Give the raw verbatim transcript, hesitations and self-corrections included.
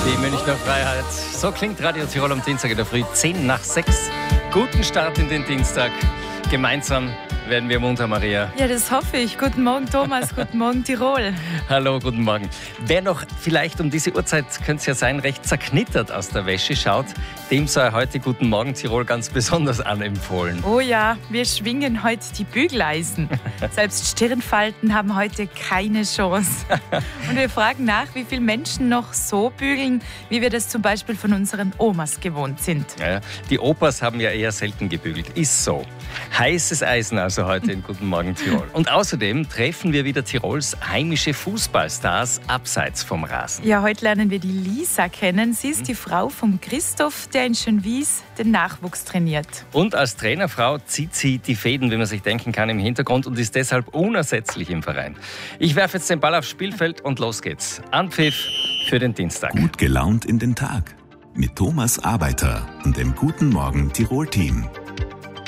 die Münchner Freiheit. So klingt Radio Tirol am Dienstag in der Früh, zehn nach sechs. Guten Start in den Dienstag. Gemeinsam werden wir munter, Maria. Ja, das hoffe ich. Guten Morgen, Thomas. Guten Morgen, Tirol. Hallo, guten Morgen. Wer noch vielleicht um diese Uhrzeit, könnte es ja sein, recht zerknittert aus der Wäsche schaut, dem sei heute Guten Morgen Tirol ganz besonders anempfohlen. Oh ja, wir schwingen heute die Bügeleisen. Selbst Stirnfalten haben heute keine Chance. Und wir fragen nach, wie viele Menschen noch so bügeln, wie wir das zum Beispiel von unseren Omas gewohnt sind. Ja, die Opas haben ja eher selten gebügelt. Ist so. Heißes Eisen also heute in Guten Morgen Tirol. Und außerdem treffen wir wieder Tirols heimische Fußballstars abseits vom Rasen. Ja, heute lernen wir die Lisa kennen. Sie ist die Frau von Christoph, der in Schönwies den Nachwuchs trainiert. Und als Trainerfrau zieht sie die Fäden, wie man sich denken kann, im Hintergrund und ist deshalb unersetzlich im Verein. Ich werfe jetzt den Ball aufs Spielfeld und los geht's. Anpfiff für den Dienstag. Gut gelaunt in den Tag mit Thomas Arbeiter und dem Guten Morgen Tirol-Team.